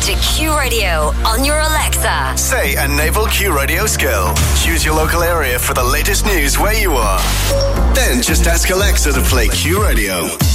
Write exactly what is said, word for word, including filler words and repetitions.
to Q Radio on your Alexa. Say Enable Q Radio skill. Choose your local area for the latest news where you are. Then just ask Alexa to play Q Radio.